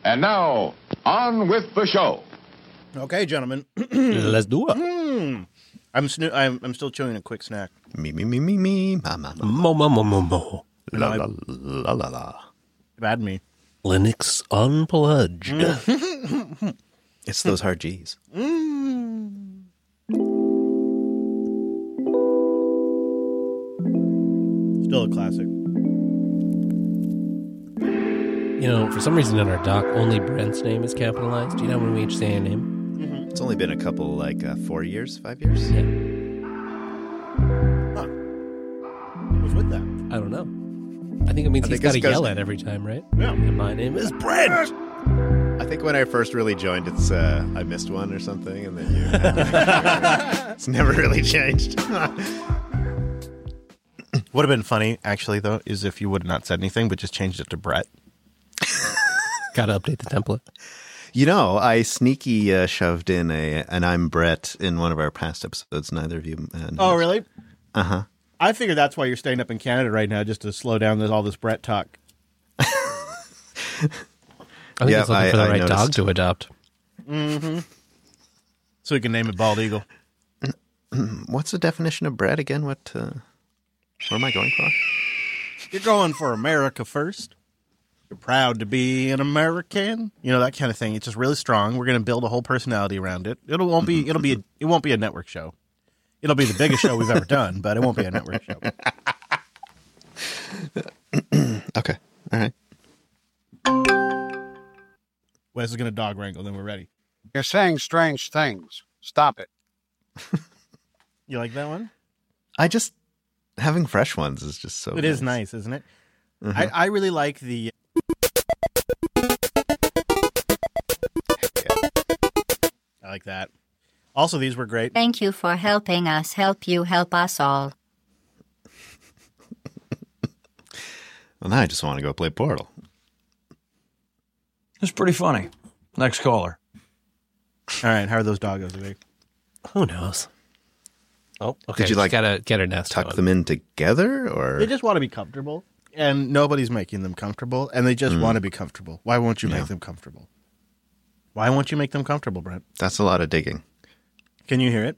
And now, on with the show. Okay, gentlemen. Let's do it. I'm still chewing a quick snack. Me, ma, ma, ma. Mo. La, la, la, la, la. Bad me. Linux Unplugged. It's those hard G's. Still a classic. You know, for some reason in our doc, only Brent's name is capitalized. Do you know when we each say a name? It's only been a couple, 4 years, 5 years? Yeah. Huh. What's with that? I don't know. I think it means I he's think got to it's 'cause- yell at every time, right? Yeah. And my name is Brent. I think when I first really joined, it's I missed one or something, and then you. It's never really changed. Would have been funny, actually, though, is if you would have not said anything, but just changed it to Brett. Got to update the template. You know, I sneaky shoved in an I'm Brett in one of our past episodes. Neither of you. Oh, really? Uh-huh. I figure that's why you're staying up in Canada right now, just to slow down all this Brett talk. I think Yeah, it's looking for the I right dog noticed. to adopt. So we can name it Bald Eagle. What's the definition of Brett again? What am I going for? You're going for America first. You're proud to be an American. You know, that kind of thing. It's just really strong. We're going to build a whole personality around it. It won't be a network show. It'll be the biggest show we've ever done, but it won't be a network show. Okay. All right. Wes is going to dog wrangle, then we're ready. You're saying strange things. Stop it. You like that one? Having fresh ones is just so It is nice, isn't it? Mhm. I really like the... I like that. Also, these were great. Thank you for helping us help you help us all. Well, now I just want to go play Portal. It's pretty funny. Next caller. All right, how are those doggos, Vic? Who knows? Oh, okay. Did you, just gotta get her nest Tuck going. them in together, or They just want to be comfortable, and nobody's making them comfortable, and they just want to be comfortable. Why won't you make them comfortable? Why won't you make them comfortable, Brent? that's a lot of digging. Can you hear it?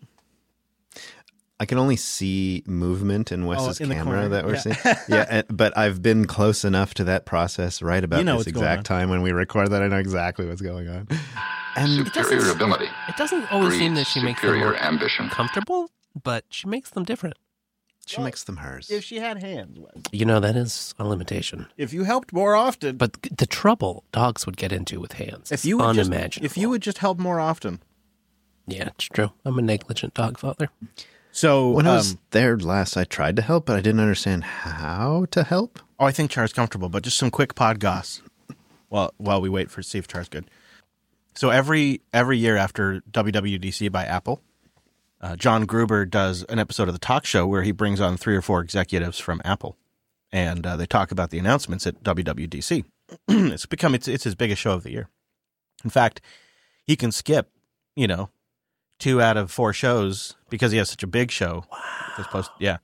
I can only see movement in Wes's in the camera corner. that we're Yeah. seeing. Yeah, but I've been close enough to that process right about You know this what's going on. exact time when we record that I know exactly what's going on. And Superior ability. It doesn't always seem that she makes them superior more ambition. comfortable, but she makes them different. she makes them hers. If she had hands, Wes. You know, that is a limitation. If you helped more often, But the trouble dogs would get into with hands if is you would unimaginable. if you would just help more often. Yeah, it's true. I'm a negligent dog father. So When I was there last, I tried to help, but I didn't understand how to help. I think Char's comfortable, but just some quick pod goss while we wait for see if Char's good. So every year after WWDC by Apple, John Gruber does an episode of the talk show where he brings on 3 or 4 executives from Apple, and they talk about the announcements at WWDC. It's his biggest show of the year. In fact, he can skip, 2 out of 4 shows because he has such a big show. Wow.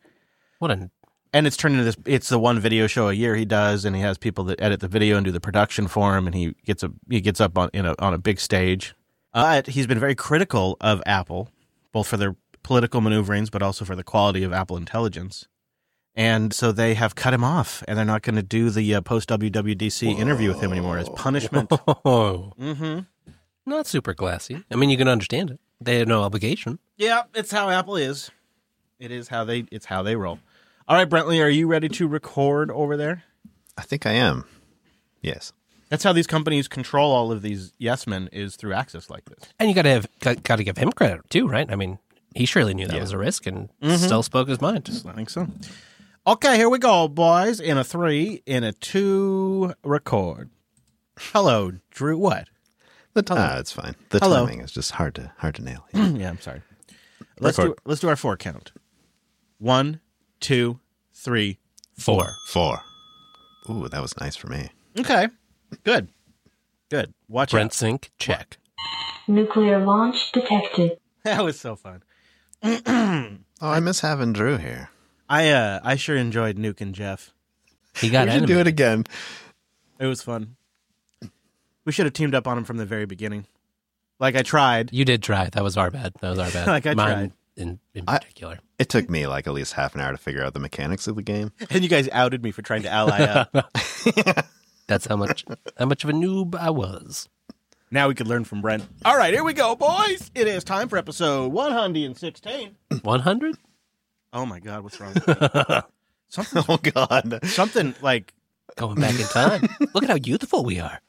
And it's turned into this. It's the one video show a year he does, and he has people that edit the video and do the production for him, and he gets up on a big stage. But he's been very critical of Apple, both for their political maneuverings, but also for the quality of Apple intelligence. And so they have cut him off, and they're not going to do the post WWDC interview with him anymore as punishment. Oh, Mm-hmm. not super classy. I mean, you can understand it. They had no obligation. Yeah, it's how Apple is. It's how they roll. All right, Brentley, are you ready to record over there? I think I am. Yes. That's how these companies control all of these yes men is through access like this. And you got to give him credit too, right? I mean, he surely knew that was a risk and still spoke his mind. I think so. Okay, here we go, boys. In a 3, in a 2, record. Hello, Drew. What? It's fine. The Hello. timing is just hard to nail. Yeah, I'm sorry. Let's do our 4 count. 1, 2, 3, 4. 4. Ooh, that was nice for me. Okay, good. Watch Brent out. Sync, check. Nuclear launch detected. That was so fun. Oh, I miss having Drew here. I sure enjoyed Nuke and Jeff. He got We should do animated. it again. It was fun. We should have teamed up on him from the very beginning. Like I tried. You did try. That was our bad. Like I Mine in particular. It took me like at least half an hour to figure out the mechanics of the game. And you guys outed me for trying to ally up. That's how much of a noob I was. Now we could learn from Brent. All right, here we go, boys. It is time for episode 116. 100? Oh my God, what's wrong with me? Something. Oh God. Something like. Going back in time. Look at how youthful we are.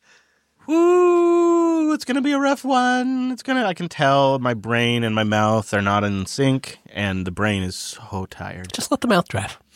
Woo! It's gonna be a rough one. I can tell my brain and my mouth are not in sync, and the brain is so tired. Just let the mouth drive.